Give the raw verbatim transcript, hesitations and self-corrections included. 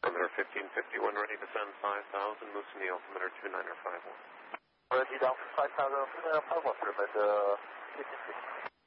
Altimeter fifteen fifty-one, ready to send five thousand, Moose in the altimeter two niner five one. Ready down five thousand, uh, five one, perimeter fifteen fifty.